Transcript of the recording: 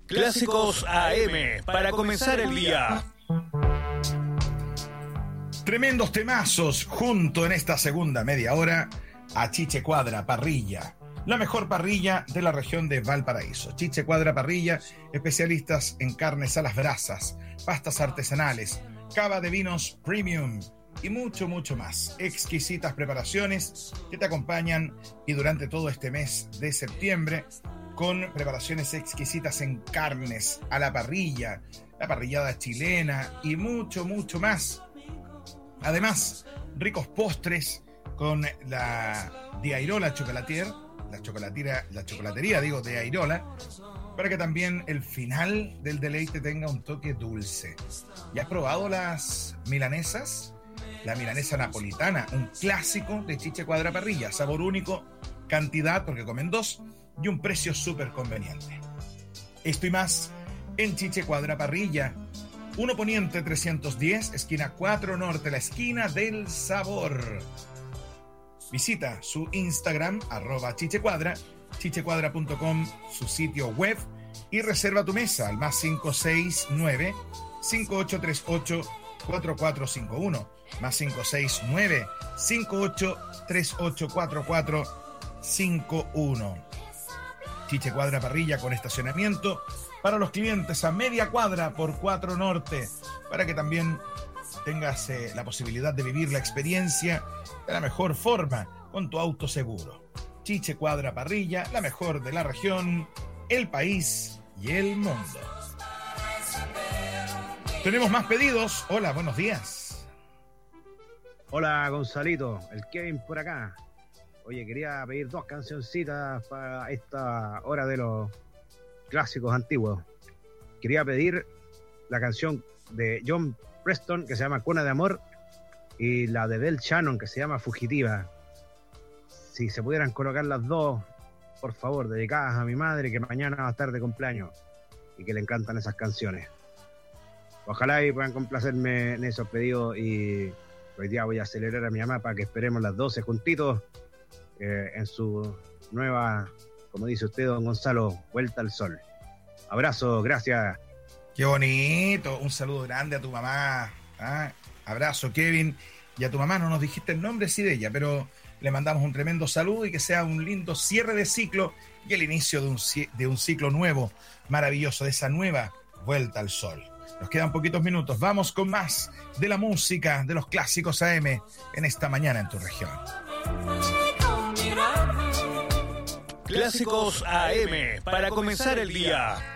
Clásicos AM para comenzar el día. Tremendos temazos junto en esta segunda media hora a Chiche Cuadra Parrilla, la mejor parrilla de la región de Valparaíso. Chiche Cuadra Parrilla, especialistas en carnes a las brasas, pastas artesanales, cava de vinos premium y mucho, mucho más. Exquisitas preparaciones que te acompañan y durante todo este mes de septiembre con preparaciones exquisitas en carnes a la parrilla, la parrillada chilena y mucho, mucho más. Además, ricos postres con la de Airola Chocolatier, la chocolatería de Airola, para que también el final del deleite tenga un toque dulce. ¿Ya has probado las milanesas? La milanesa napolitana, un clásico de Chiche Cuadra Parrilla, sabor único, cantidad, porque comen dos, y un precio súper conveniente. Esto y más en Chiche Cuadra Parrilla, 1 Poniente 310, esquina 4 Norte, la esquina del sabor. Visita su Instagram, @chichecuadra, chichecuadra.com, su sitio web, y reserva tu mesa al +569 5838 4451, +569 5838 4451. Chiche Cuadra Parrilla con estacionamiento para los clientes a media cuadra por 4 Norte, para que también tengas la posibilidad de vivir la experiencia de la mejor forma con tu auto seguro. Chiche Cuadra Parrilla, la mejor de la región, el país y el mundo. Tenemos más pedidos. Hola, buenos días. Hola, Gonzalito, el Kevin por acá. Oye, quería pedir 2 cancioncitas para esta hora de los clásicos antiguos. Quería pedir la canción de John Preston que se llama Cuna de Amor y la de Del Shannon que se llama Fugitiva. Si se pudieran colocar las dos, por favor, dedicadas a mi madre que mañana va a estar de cumpleaños y que le encantan esas canciones. Ojalá y puedan complacerme en esos pedidos, y hoy día voy a acelerar a mi mamá para que esperemos las 12 juntitos en su nueva, como dice usted, don Gonzalo, vuelta al sol. Abrazo, gracias. Qué bonito, un saludo grande a tu mamá. Abrazo, Kevin. Y a tu mamá no nos dijiste el nombre, sí, de ella, pero le mandamos un tremendo saludo y que sea un lindo cierre de ciclo y el inicio de un ciclo nuevo, maravilloso, de esa nueva vuelta al sol. Nos quedan poquitos minutos, vamos con más de la música, de los clásicos AM en esta mañana en tu región. Clásicos AM para comenzar el día.